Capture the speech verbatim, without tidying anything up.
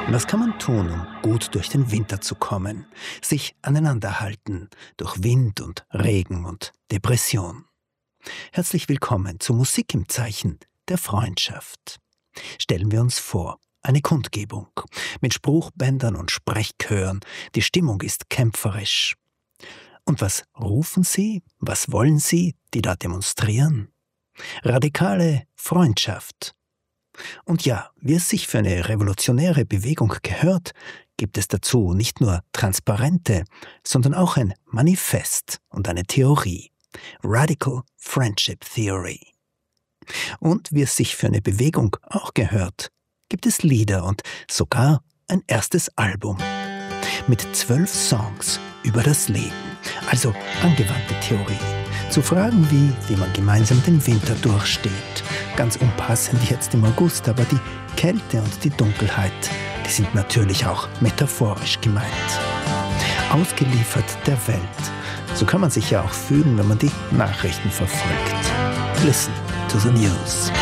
Was kann man tun, um gut durch den Winter zu kommen? Sich aneinanderhalten durch Wind und Regen und Depression. Herzlich willkommen zu Musik im Zeichen der Freundschaft. Stellen wir uns vor, eine Kundgebung mit Spruchbändern und Sprechchören. Die Stimmung ist kämpferisch. Und was rufen Sie? Was wollen Sie, die da demonstrieren? Radikale Freundschaft. Und ja, wie es sich für eine revolutionäre Bewegung gehört, gibt es dazu nicht nur Transparente, sondern auch ein Manifest und eine Theorie. Radical Friendship Theory. Und wie es sich für eine Bewegung auch gehört, gibt es Lieder und sogar ein erstes Album. Mit zwölf Songs über das Leben, also angewandte Theorie. Zu Fragen wie, wie man gemeinsam den Winter durchsteht. Ganz unpassend jetzt im August, aber die Kälte und die Dunkelheit, die sind natürlich auch metaphorisch gemeint. Ausgeliefert der Welt. So kann man sich ja auch fühlen, wenn man die Nachrichten verfolgt. Listen to the news.